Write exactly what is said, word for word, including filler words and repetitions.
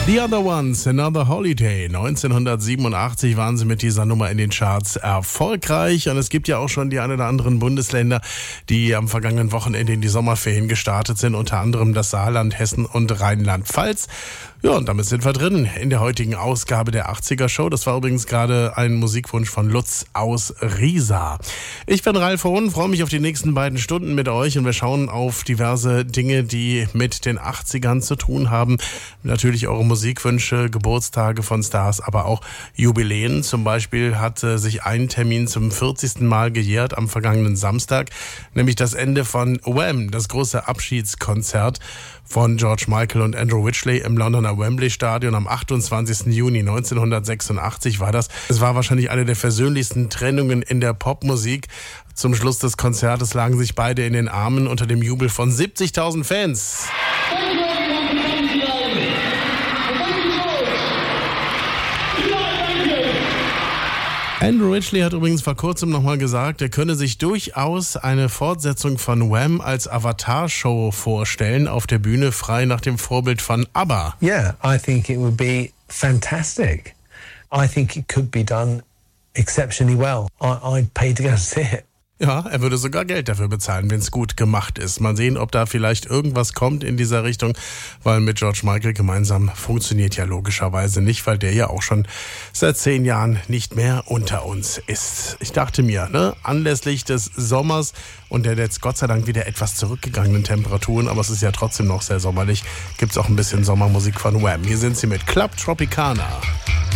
The Other Ones, Another Holiday. neunzehnhundertsiebenundachtzig waren sie mit dieser Nummer in den Charts erfolgreich. Und es gibt ja auch schon die ein oder anderen Bundesländer, die am vergangenen Wochenende in die Sommerferien gestartet sind. Unter anderem das Saarland, Hessen und Rheinland-Pfalz. Ja, und damit sind wir drin in der heutigen Ausgabe der achtziger Show. Das war übrigens gerade ein Musikwunsch von Lutz aus Riesa. Ich bin Ralf Hohn, freue mich auf die nächsten beiden Stunden mit euch und wir schauen auf diverse Dinge, die mit den achtzigern zu tun haben. Natürlich eure Musikwünsche, Geburtstage von Stars, aber auch Jubiläen. Zum Beispiel hat äh, sich ein Termin zum vierzigsten Mal gejährt am vergangenen Samstag, nämlich das Ende von Wham!, das große Abschiedskonzert von George Michael und Andrew Ridgeley im Londoner Wembley Stadion am achtundzwanzigsten Juni neunzehnhundertsechsundachtzig war das. Es war wahrscheinlich eine der versöhnlichsten Trennungen in der Popmusik. Zum Schluss des Konzertes lagen sich beide in den Armen unter dem Jubel von siebzigtausend Fans. Andrew Ridgeley hat übrigens vor kurzem nochmal gesagt, er könne sich durchaus eine Fortsetzung von Wham! Als Avatar-Show vorstellen, auf der Bühne, frei nach dem Vorbild von ABBA. Yeah, I think it would be fantastic. I think it could be done exceptionally well. I, I'd pay to go see it. Ja, er würde sogar Geld dafür bezahlen, wenn es gut gemacht ist. Mal sehen, ob da vielleicht irgendwas kommt in dieser Richtung, weil mit George Michael gemeinsam funktioniert ja logischerweise nicht, weil der ja auch schon seit zehn Jahren nicht mehr unter uns ist. Ich dachte mir, ne, anlässlich des Sommers und der jetzt Gott sei Dank wieder etwas zurückgegangenen Temperaturen, aber es ist ja trotzdem noch sehr sommerlich, gibt's auch ein bisschen Sommermusik von Wham! Hier sind sie mit Club Tropicana.